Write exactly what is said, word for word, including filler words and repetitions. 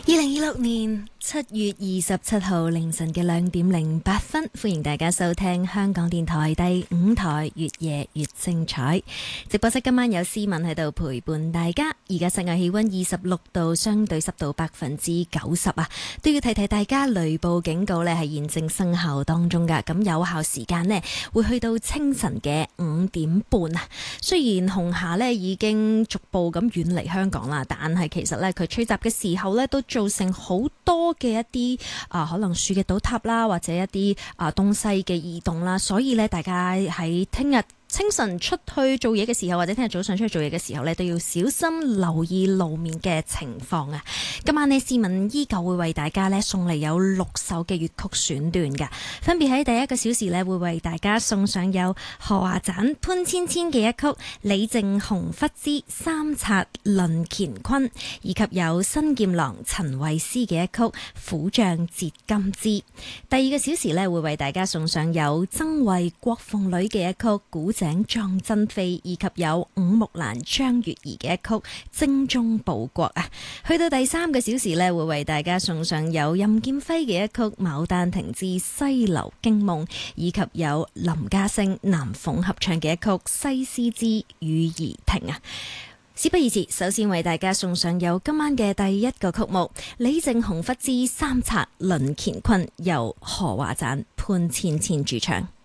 二零二六年七月二十七號凌晨嘅兩點零八分，歡迎大家收聽香港電台第五台越夜越精彩直播室。今晚有思文喺度陪伴大家。而家室外氣溫二十六度，相對濕度百分之九十啊，都要提提大家雷暴警告呢係現正生效當中噶。咁有效時間呢會去到清晨嘅五點半啊。雖然紅霞呢已經逐步咁遠離香港啦，但係其實呢佢吹襲嘅時候呢都造成好多嘅一啲啊、呃，可能樹嘅倒塌啦，或者一啲啊、呃、東西嘅移動啦，所以咧，大家喺聽日清晨出去做嘢嘅時候，或者聽日早上出去做嘢嘅時候呢，都要小心留意路面嘅情況啊！今晚呢，市民依舊會為大家呢送嚟有六首嘅粵曲選段㗎，分別喺第一個小時呢，會為大家送上有何華盞潘芊芊嘅一曲李靖紅拂之三策論乾坤，以及有新劍郎陳慧思嘅一曲虎將折金枝。第二個小時呢，會為大家送上有曾慧郭鳳女嘅一曲古井葬珍妃，以及有伍木蘭張月兒嘅一曲精忠報國啊。去到第三個小時呢，會為大家送上有任劍輝嘅一曲牡丹亭之西樓驚夢，以及有林家聲南鳳合唱嘅一曲西施之雨兒停啊。事不宜遲，首先為大家送上有今晚嘅第一個曲目李靖紅拂之三策論乾坤，由何華盞潘芊芊主唱。